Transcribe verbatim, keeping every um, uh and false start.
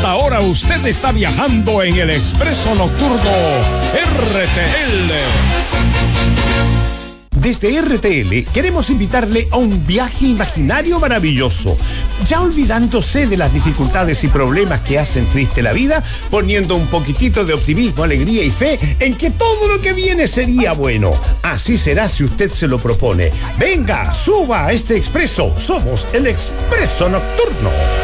esta hora usted está viajando en el Expreso Nocturno R T L. Desde R T L queremos invitarle a un viaje imaginario maravilloso, ya olvidándose de las dificultades y problemas que hacen triste la vida, poniendo un poquitito de optimismo, alegría y fe en que todo lo que viene sería bueno. Así será si usted se lo propone. Venga, suba a este expreso. Somos el Expreso Nocturno.